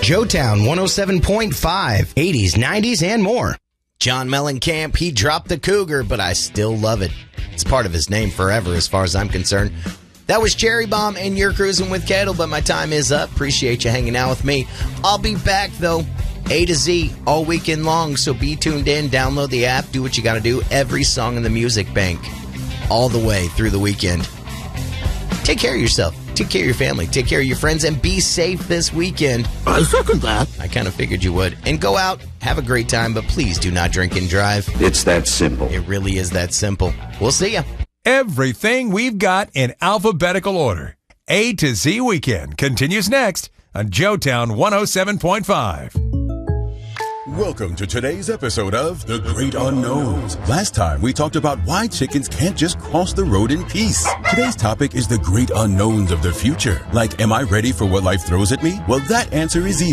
Joetown 107.5, 80s, 90s, and more. John Mellencamp, he dropped the Cougar, but I still love it. It's part of his name forever as far as I'm concerned. That was Cherry Bomb, and you're cruising with Kettle, but my time is up. Appreciate you hanging out with me. I'll be back, though, A to Z, all weekend long, so be tuned in, download the app, do what you got to do. Every song in the music bank, all the way through the weekend. Take care of yourself. Take care of your family. Take care of your friends, and be safe this weekend. I second that. I kind of figured you would. And go out, have a great time, but please do not drink and drive. It's that simple. It really is that simple. We'll see ya. Everything we've got in alphabetical order. A to Z Weekend continues next on Joetown 107.5. Welcome to today's episode of The Great Unknowns. Last time we talked about why chickens can't just cross the road in peace. Today's topic is the great unknowns of the future. Like, am I ready for what life throws at me? Well, that answer is easy.